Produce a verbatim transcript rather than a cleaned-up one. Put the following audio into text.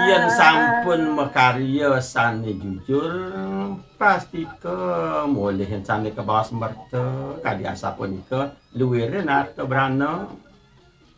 yen sampun makarya sane jujur pasti ke mulih sane ke bawah semerta kali asa punika luwire nata brana